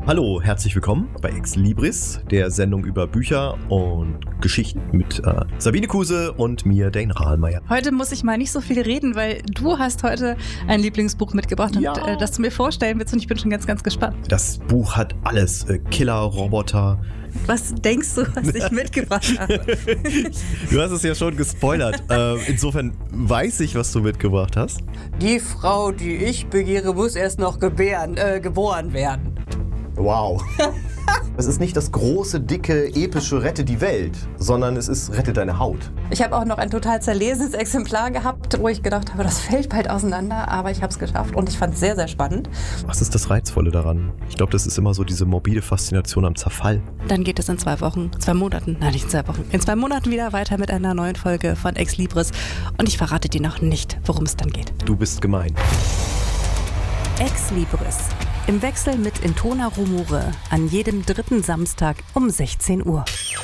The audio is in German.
Hallo, herzlich willkommen bei Ex Libris, der Sendung über Bücher und Geschichten mit Sabine Kuse und mir, Dane Rahlmeier. Heute muss ich mal nicht so viel reden, weil du hast heute ein Lieblingsbuch mitgebracht und das du mir vorstellen willst und ich bin schon ganz, ganz gespannt. Das Buch hat alles, Killer, Roboter. Was denkst du, was ich mitgebracht habe? Du hast es ja schon gespoilert. Insofern weiß ich, was du mitgebracht hast. Die Frau, die ich begehre, muss erst noch geboren werden. Wow. Es ist nicht das große, dicke, epische Rette die Welt, sondern es ist Rette deine Haut. Ich habe auch noch ein total zerlesenes Exemplar gehabt, wo ich gedacht habe, das fällt bald auseinander, aber ich habe es geschafft und ich fand es sehr, sehr spannend. Was ist das Reizvolle daran? Ich glaube, das ist immer so diese morbide Faszination am Zerfall. Dann geht es in 2 Monaten in 2 Monaten wieder weiter mit einer neuen Folge von Ex Libris und ich verrate dir noch nicht, worum es dann geht. Du bist gemein. Ex Libris. Im Wechsel mit Intona Rumore an jedem 3. Samstag um 16 Uhr.